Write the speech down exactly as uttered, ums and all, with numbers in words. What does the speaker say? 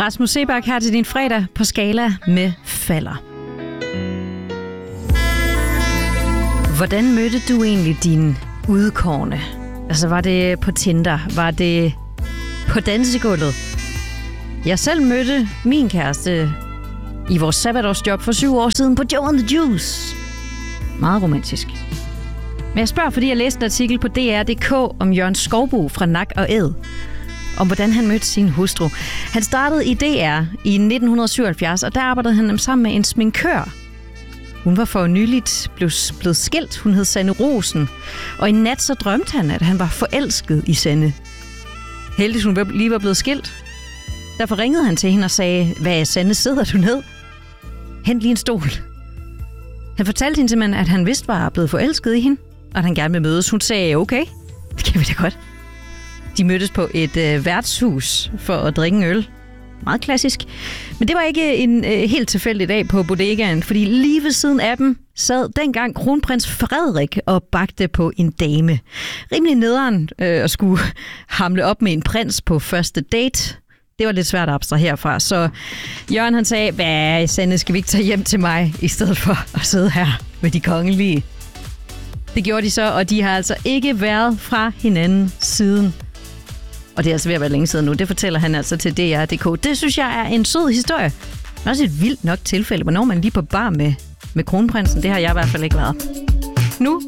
Rasmus Seebach her til din fredag på Skala med Falder. Hvordan mødte du egentlig din udkårne? Altså, var det på Tinder? Var det på dansegulvet? Jeg selv mødte min kæreste i vores sabbatårsjob for syv år siden på Joe and the Juice. Meget romantisk. Men jeg spørger, fordi jeg læste en artikel på D R punktum D K om Jørgen Skovbo fra Nak og Æd. Om hvordan han mødte sin hustru. Han startede i D R i nitten syvoghalvfjerds, og der arbejdede han sammen med en sminkør. Hun var for nyligt blevet skilt. Hun hed Sanne Rosen. Og en nat så drømte han, at han var forelsket i Sanne. Heldigvis hun lige var blevet skilt. Derfor ringede han til hende og sagde, hvad Sanne, sidder du ned? Hent lige en stol. Han fortalte hende simpelthen, at han vidst var blevet forelsket i hende, og at han gerne ville mødes. Hun sagde, okay, det kan vi da godt. De mødtes på et øh, værtshus for at drikke en øl. Meget klassisk. Men det var ikke en øh, helt tilfældig dag på bodegaen, fordi lige ved siden af dem sad dengang kronprins Frederik og bagte på en dame. Rimelig nederen øh, at skulle hamle op med en prins på første date. Det var lidt svært at abstrahere fra. Så Jørgen han sagde, hvad Sanne, skal vi ikke tage hjem til mig, i stedet for at sidde her med de kongelige? Det gjorde de så, og de har altså ikke været fra hinanden siden. Og det er altså ved at være længe siden nu. Det fortæller han altså til D R punktum D K. Det synes jeg er en sød historie. Men også et vildt nok tilfælde. Hvornår man lige på bar med, med kronprinsen, det har jeg i hvert fald ikke været. Nu